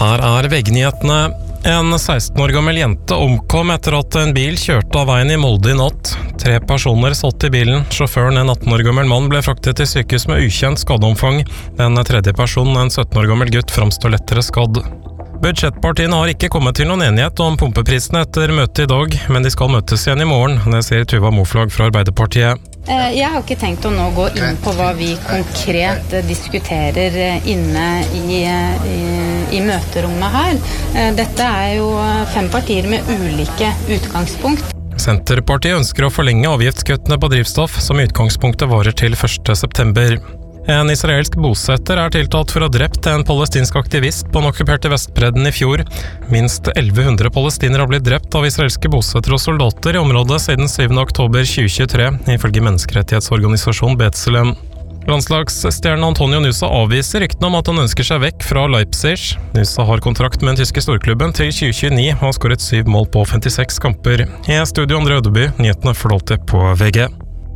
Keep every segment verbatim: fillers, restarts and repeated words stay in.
Her er V G-nyhetene. En seksten år gammel jente omkom etter at en bil kjørte av veien i Molde i natt. Tre personer satt i bilen. Sjåføren, en atten år gammel mann, ble fraktet til sykehus med ukjent skadeomfang. Den tredje personen, en sytten år gammel gutt, framstår lettere skadd. Budsjettpartiene har ikke kommet til noen enighet om pumpeprisene etter møtet i dag, men de skal møtes igjen i morgen. Det sier Tuva Moflag fra Arbeiderpartiet. Jeg har ikke tenkt å nå gå inn på hva vi konkret diskuterer inne i, i, i møterommet her. Dette er jo fem partier med ulike utgangspunkt. Senterpartiet ønsker å forlenge avgiftskuttene på drivstoff, som i utgangspunktet varer til første september. En israelsk bosetter er tiltalt for å ha drept en palestinsk aktivist på den okkuperte Vestbredden i fjor. Minst elleve hundre palestinere har blitt drept av israelske bosettere og soldater i området siden syvende oktober tjue tjuetre, ifølge menneskerettighetsorganisasjon B'Tselem. Landslagsstjernen Antonio Nusa avviser ryktene om at han ønsker seg vekk fra Leipzig. Nusa har kontrakt med den tyske storklubben til tjue tjueni og har skåret syv mål på femtiseks kamper. I studio Andre Ødeby, nyhetene får du alltid på V G.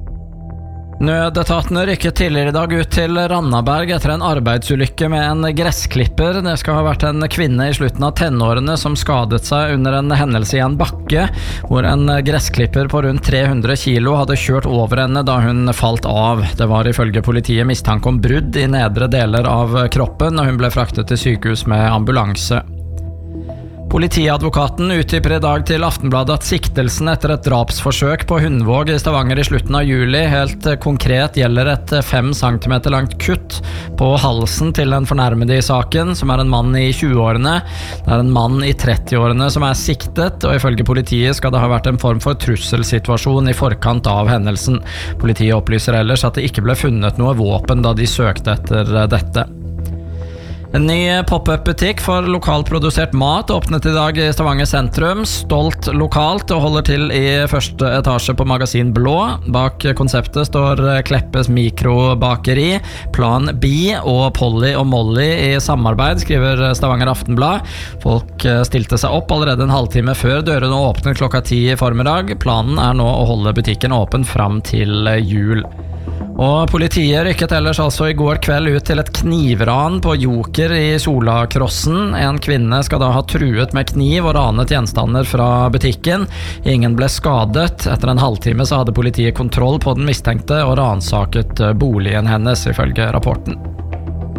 Nødetatene rykket tidligere i dag ut til Randaberg etter en arbeidsulykke med en gressklipper. Det skal ha vært en kvinne i slutten av tenårene som skadet seg under en hendelse i en bakke, hvor en gressklipper på rundt tre hundre kilo hadde kjørt over henne da hun falt av. Det var ifølge politiet mistanke om brudd i nedre deler av kroppen, og hun ble fraktet til sykehus med ambulanse. Politiadvokaten uttyper i dag til Aftenbladet at siktelsen etter et drapsforsøk på Hundvåg i Stavanger i slutten av juli helt konkret gjelder et fem centimeter langt kutt på halsen til den fornærmede i saken, som er en mann i tjueårene. Det er en mann i trettiårene som er siktet, og ifølge politiet skal det ha vært en form for trusselsituasjon i forkant av hendelsen. Politiet opplyser ellers at det ikke ble funnet noe våpen da de søkte etter dette. En ny pop-up-butikk for lokalt produsert mat åpnet i dag i Stavanger sentrum. Stolt lokalt og holder til i første etasje på Magasin Blå. Bak konseptet står Kleppes mikrobakeri, Plan B og Polly og Molly i samarbeid, skriver Stavanger Aftenblad. Folk stilte seg opp allerede en halvtime før dørene åpner klokka ti i formiddag. Planen er nå å holde butikken åpen fram til jul. Og politiet rykket ellers altså i går kveld ut til et knivran på Joker i Solakrossen. En kvinne skal da ha truet med kniv og ranet gjenstander fra butikken. Ingen ble skadet. Etter en halvtime så hadde politiet kontroll på den mistenkte og ransaket boligen hennes, ifølge rapporten.